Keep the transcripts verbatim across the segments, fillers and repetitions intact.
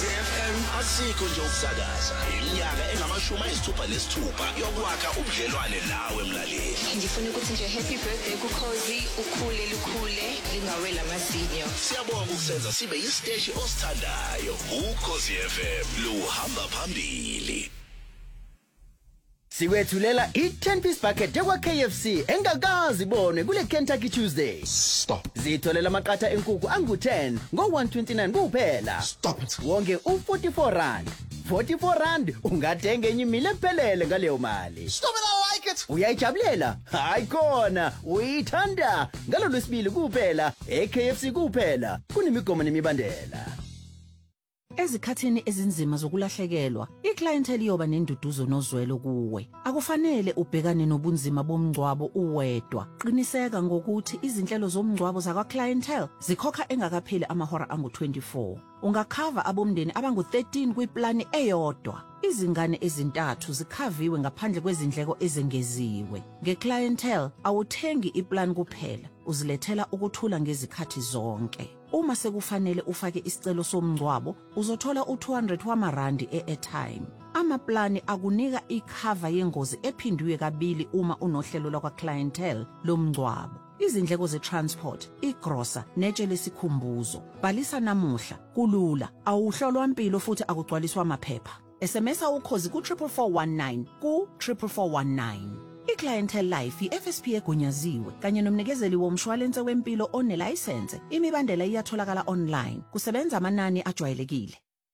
F M asikho nje ukusakaza iminyaka engamashumi ayisithupha nesithupha yokwakha ubudlelwane nawe mlaleli. Ngifuna ukuthi nje happy birthday kuKhosi, ukhule lukhule lingawela amazinyo. Siyabonga ukusenza sibe isiteshi osithandayo. uKhosi F M luhamba phambili. Siwethulela i-ten piece bucket ekwa K F C engakazi ibone kule Kentucky Tuesday. Stop. Zitholela amaqatha enkukhu angu ten ngo one twenty-nine kuphela. Stop it. Wonke u forty-four rand. forty-four rand ungathenga enye imile ephelele ngaleyo mali. Stop it, I like it. Uyayijabulela? Hayi khona, uyithanda. Ngalo lwesibili kuphela, e-K F C kuphela. Kunemigomo nemibandela. Ezikhathini ezinzima zokulahlekelwa, iclientele iyoba nenduduzo nozwelo kuwe. Akufanele ubhekane nobunzima bomngcwabo uwedwa. Qiniseka ngokuthi izinhlelo zomngcwabo zakwa clientele zikhokha engakapheli amahora angu twenty-four. Ungakhava abomndeni abangu thirteen kwiplani eyodwa. Izingane ezintathu zikhaviwe ngaphandle kwezindleko ezengeziwe. Ngeclientele awuthengi iplan kuphela, uzilethela ukuthula ngezikhathi zonke. Uma sekufanele ufake isicelo somngcwabo, uzothola u two hundred wamarandi e-airtime. Amaplani akunika ikhava yengozi ephindwe kabili uma unohlelo lwakwa clientele lomngcwabo. Izindleko ze-transport, igrosa, netshe lesikhumbuzo. Bhalisa namuhla, kulula, awuhlolwa impilo futhi akugcwaliswa amaphepha. S M S ukhozi ku triple four one nine ku triple four one nine. I-Clientele Life i-F S P egunyaziwe kanye nomnikezeli womshwalense wempilo onelicense. Imibandela iyatholakala online. Kusebenza amanani ajwayelekile.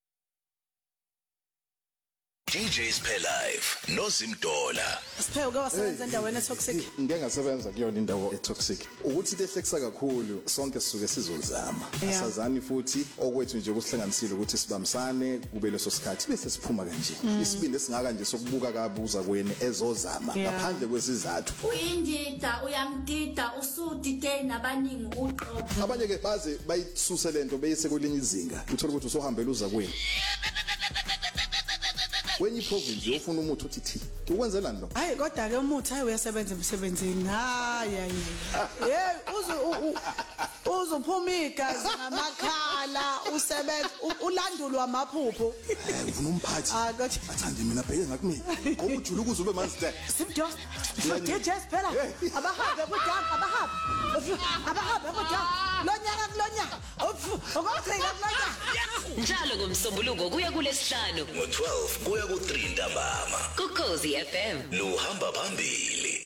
D Js Pay Life noZimdola. Siphe uke wasebenza endaweni etoxic. Ngeke ngasebenza kuyona indawo etoxic. Ukuthi lehlekisa kakhulu sonke sisuke sizozama. Asazani futhi okwethu nje kusihlanganisile ukuthi sibambisane kube leso sikhathi bese siphuma kanje. Isibindi esingaka nje sokubuka kabuza kweni ezozama ngaphandle kwesizathu. Uyindida uyamdida usudide nabaningi uqobo. Abanye ke baze bayisuse lento beyise kwelinye izinga. Uthola ukuthi usohambela uza kweni. When you province ufuna umuthi uthi thi ukwenzelani lo? Hayi kodwa ke umuthi hayi uyasebenza emsebenzini. Hayi hayi. Hey uzu uzuphuma igazi ngamakhala usebenza ulandulwa amaphupho. Ufuna umphathi. Ah kodwa athande mina bheke ngakumina. Ngoba ujula ukuze ube manzi de. Simdo. D Js phela. Abahambe kudanga abahambe. Abahambe kudanga. Lonyaka kulonyaka. Ukugcina kulonyaka. Njalo ngomsombuluko kuya kulesihlanu ngo twelve kuya ku three ntambama. kuKhosi F M Luhamba phambili.